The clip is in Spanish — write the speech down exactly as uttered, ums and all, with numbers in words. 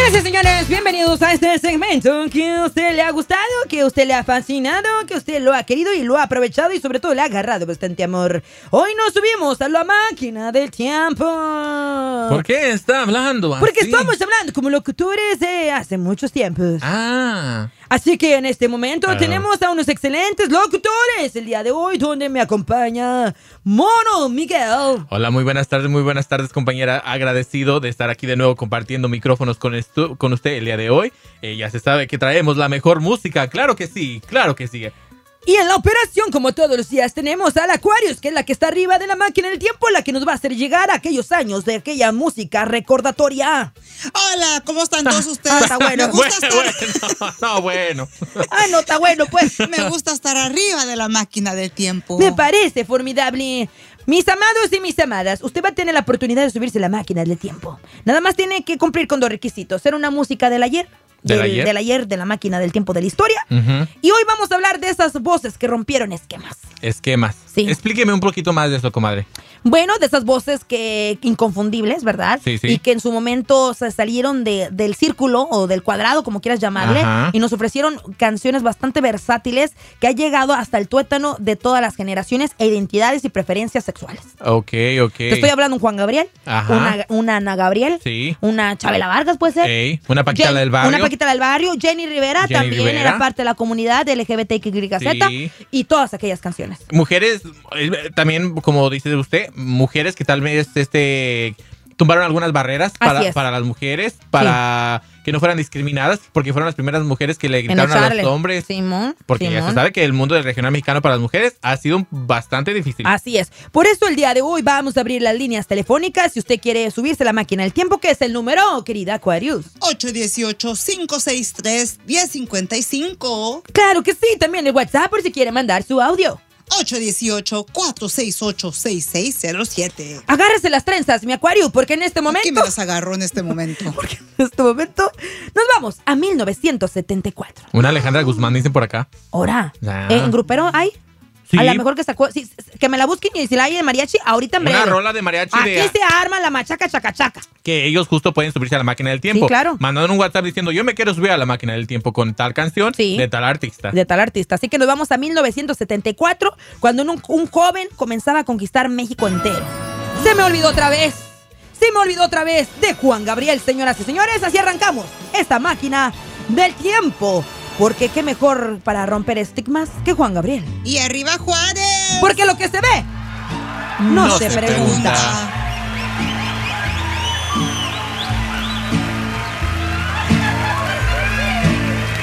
Señoras y señores, bienvenidos a este segmento que a usted le ha gustado, que a usted le ha fascinado, que usted lo ha querido y lo ha aprovechado y sobre todo le ha agarrado bastante amor. Hoy nos subimos a la máquina del tiempo. ¿Por qué está hablando así? Porque estamos hablando como locutores de hace muchos tiempos. Ah. Así que en este momento Ah. tenemos a unos excelentes locutores el día de hoy, donde me acompaña Mono Miguel. Hola, muy buenas tardes, muy buenas tardes, compañera. Agradecido de estar aquí de nuevo compartiendo micrófonos con, estu- con usted el día de hoy. Eh, ya se sabe que traemos la mejor música. Claro que sí, claro que sí. Y en la operación, como todos los días, tenemos al Aquarius, que es la que está arriba de la máquina del tiempo, la que nos va a hacer llegar a aquellos años de aquella música recordatoria. Hola, ¿cómo están todos ustedes? Ah, está bueno. Me gusta Bueno, estar, bueno, no, bueno. Ah, no, está bueno, pues. me gusta estar arriba de la máquina del tiempo. Me parece formidable. Mis amados y mis amadas, usted va a tener la oportunidad de subirse a la máquina del tiempo. Nada más tiene que cumplir con dos requisitos. Ser una música del ayer. ¿Del Del, ayer? del ayer, de la máquina del tiempo de la historia. Ujú. Y hoy vamos a hablar de esas voces que rompieron esquemas. Esquemas. Sí. Explíqueme un poquito más de eso, comadre. Bueno, de esas voces que inconfundibles, ¿verdad? Sí, sí. Y que en su momento se salieron de, del círculo o del cuadrado, como quieras llamarle, Ajá. y nos ofrecieron canciones bastante versátiles que han llegado hasta el tuétano de todas las generaciones e identidades y preferencias sexuales. Ok, ok. Te estoy hablando de un Juan Gabriel, Ajá. una, una Ana Gabriel, Sí. una Chabela Vargas, puede ser. Ey, una Paquita Jen- del barrio. Una Paquita del barrio, Jenny Rivera Jenny también Rivera. era parte de la comunidad L G B T Q Y Z Sí. y todas aquellas canciones. Mujeres, eh, también, como dice usted, mujeres que tal vez este tumbaron algunas barreras Así para, es. para las mujeres, para que no fueran discriminadas, porque fueron las primeras mujeres que le gritaron a echarle. los hombres. Simón, Porque ya Simón. se sabe que el mundo del regional mexicano para las mujeres ha sido bastante difícil. Así es. Por eso el día de hoy vamos a abrir las líneas telefónicas. Si usted quiere subirse a la máquina del tiempo, que es el número, querida Aquarius. ocho uno ocho, cinco seis tres, uno cero cinco cinco. Claro que sí, también el WhatsApp por si quiere mandar su audio. ocho uno ocho, cuatro seis ocho, seis seis cero siete. Agárrese las trenzas, mi Aquarius, porque en este Aquí momento, me las agarró en este momento. porque en este momento nos vamos a mil novecientos setenta y cuatro. Una Alejandra Guzmán, dicen por acá. Ahora, Ah. ¿en grupero hay? Sí. A lo mejor que sacó, sí, que me la busquen y si la hay de mariachi, ahorita en breve. Una rola de mariachi Aquí de se arma la machaca chaca chaca. que ellos justo pueden subirse a la máquina del tiempo. Sí, claro. Mandando un WhatsApp diciendo, yo me quiero subir a la máquina del tiempo con tal canción Sí. de tal artista. De tal artista. Así que nos vamos a mil novecientos setenta y cuatro, cuando un, un joven comenzaba a conquistar México entero. Se me olvidó otra vez. Se me olvidó otra vez de Juan Gabriel, señoras y señores. Así arrancamos esta máquina del tiempo. Porque qué mejor para romper estigmas que Juan Gabriel. Y arriba Juárez. Porque lo que se ve no, No se, se pregunta. pregunta.